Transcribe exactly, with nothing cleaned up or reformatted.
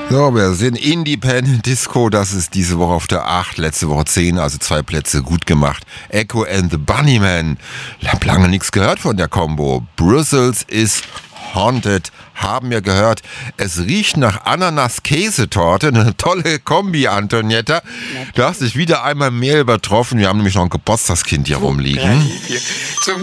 So, wir sind Independent Disco, das ist diese Woche auf der acht, letzte Woche zehn, also zwei Plätze gut gemacht. Echo and the Bunnymen, ich hab lange nichts gehört von der Combo. Brussels is Haunted, haben wir gehört. Es riecht nach Ananas-Käsetorte, eine tolle Kombi, Antonietta. Du hast dich wieder einmal mehr übertroffen, wir haben nämlich noch ein Geburtstagskind hier rumliegen. Zum